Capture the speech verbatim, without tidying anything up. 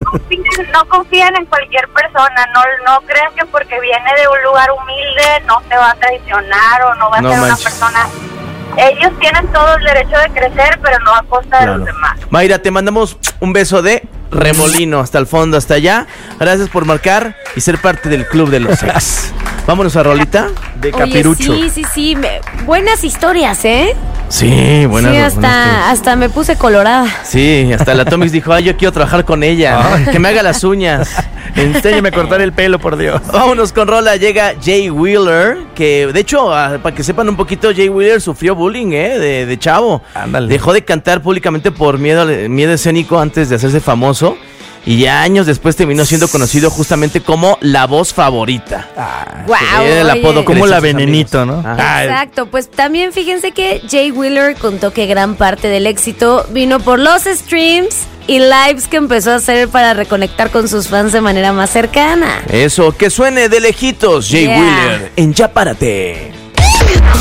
confíen, no confíen en cualquier persona, no no crean que porque viene de un lugar humilde no se va a traicionar o no va a No ser manches. una persona. Ellos tienen todo el derecho de crecer, pero no a costa Claro. de los demás. Mayra, te mandamos un beso de remolino hasta el fondo, hasta allá. Gracias por marcar y ser parte del club de los ex. Vámonos a rolita de Oye, Capirucho. sí, sí, sí. me- buenas historias, ¿eh? Sí, buenas. sí, buenas hasta, historias. hasta me puse colorada. Sí, hasta la Tomix dijo, ay, yo quiero trabajar con ella, que me haga las uñas. Enséñame a cortar el pelo, por Dios. Vámonos con rola, llega Jay Wheeler, que de hecho, ah, para que sepan un poquito, Jay Wheeler sufrió bullying, ¿eh? De, de chavo. Ándale. Dejó de cantar públicamente por miedo, al- miedo escénico antes de hacerse famoso. Y ya años después terminó siendo conocido justamente como la voz favorita. Wow, Era el oye. apodo que Como le la decían sus Venenito, amigos. ¿no? Ajá. Exacto, pues también fíjense que Jay Wheeler contó que gran parte del éxito vino por los streams y lives que empezó a hacer para reconectar con sus fans de manera más cercana. Eso, que suene de lejitos, Jay Yeah. Wheeler, en Ya Párate.